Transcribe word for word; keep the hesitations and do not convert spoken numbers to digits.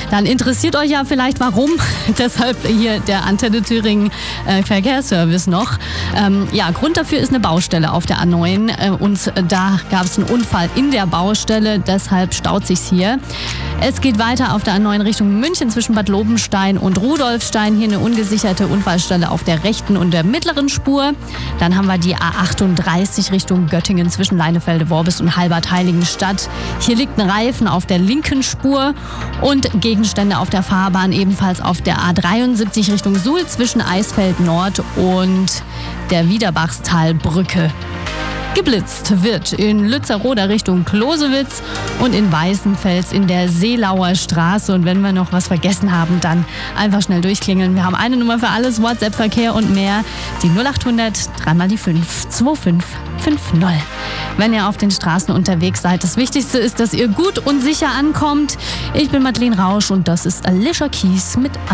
Dann interessiert euch ja vielleicht, warum. Deshalb hier der Antenne Thüringen äh, Verkehrsservice noch. Ähm, ja, Grund dafür ist eine Baustelle auf der A neun. Äh, und da gab es einen Unfall in der Baustelle. Deshalb staut sich's hier. Es geht weiter auf der A neun Richtung München zwischen Bad Lobenstein und Rudolfstein. Hier eine ungesicherte Unfallstelle auf der rechten und der mittleren Spur. Dann haben wir die A achtunddreißig Richtung Göttingen zwischen Leinefelde-Worbis und Halbert-Heiligenstadt. Hier liegt ein Reifen auf der linken Spur und Gegenstände auf der Fahrbahn ebenfalls auf der A dreiundsiebzig Richtung Suhl zwischen Eisfeld Nord und der Wiederbachstalbrücke. Geblitzt wird in Lützeraroda Richtung Closewitz und in Weißenfels in der Seelauer Straße. Und wenn wir noch was vergessen haben, dann einfach schnell durchklingeln. Wir haben eine Nummer für alles, WhatsApp-Verkehr und mehr. Die null achthundert drei mal die fünf zwei fünf fünf null. Wenn ihr auf den Straßen unterwegs seid, das Wichtigste ist, dass ihr gut und sicher ankommt. Ich bin Madeleine Rausch und das ist Alicia Keys mit